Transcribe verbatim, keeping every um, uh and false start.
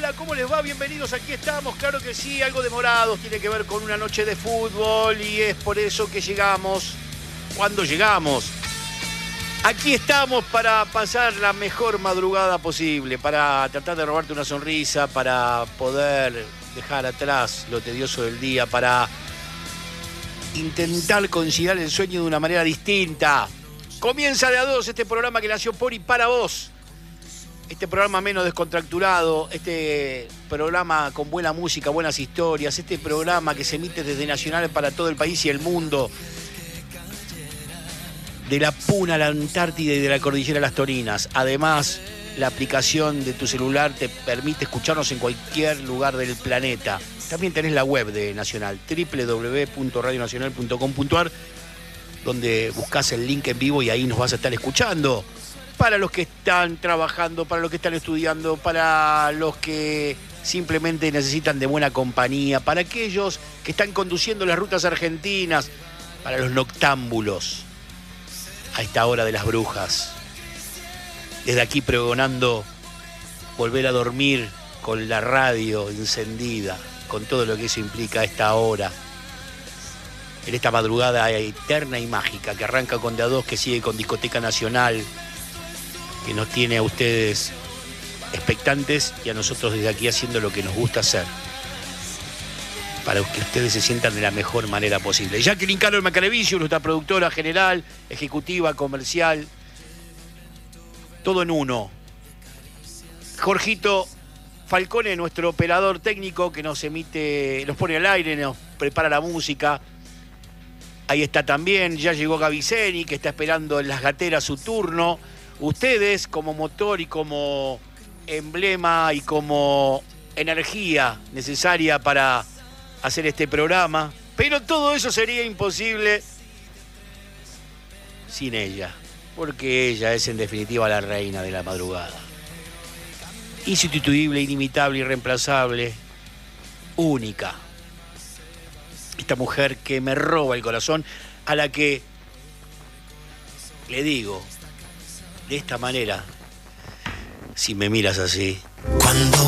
Hola, ¿cómo les va? Bienvenidos, aquí estamos, claro que sí, algo demorados, tiene que ver con una noche de fútbol y es por eso que llegamos, cuando llegamos. Aquí estamos para pasar la mejor madrugada posible, para tratar de robarte una sonrisa, para poder dejar atrás lo tedioso del día, para intentar conciliar el sueño de una manera distinta. Comienza de a dos este programa que nació por y para vos. Este programa menos descontracturado, este programa con buena música, buenas historias, este programa que se emite desde Nacional para todo el país y el mundo, de la Puna a la Antártida y de la Cordillera a las Torinas. Además, la aplicación de tu celular te permite escucharnos en cualquier lugar del planeta. También tenés la web de Nacional, doble u doble u doble u punto radio nacional punto com punto a r, donde buscás el link en vivo y ahí nos vas a estar escuchando. Para los que están trabajando, para los que están estudiando, para los que simplemente necesitan de buena compañía, para aquellos que están conduciendo las rutas argentinas, para los noctámbulos, a esta hora de las brujas. Desde aquí pregonando volver a dormir con la radio encendida, con todo lo que eso implica a esta hora, en esta madrugada eterna y mágica que arranca con de a dos, que sigue con Discoteca Nacional, que nos tiene a ustedes expectantes y a nosotros desde aquí haciendo lo que nos gusta hacer, para que ustedes se sientan de la mejor manera posible. Jacqueline Carol Macarevicio, nuestra productora general, ejecutiva, comercial, todo en uno. Jorgito Falcone, nuestro operador técnico que nos emite, nos pone al aire, nos prepara la música. Ahí está también, ya llegó Gaviceni, que está esperando en las gateras su turno. Ustedes como motor y como emblema y como energía necesaria para hacer este programa, pero todo eso sería imposible sin ella, porque ella es en definitiva la reina de la madrugada. Insustituible, inimitable, irreemplazable, única. Esta mujer que me roba el corazón, a la que le digo de esta manera, si me miras así. Cuando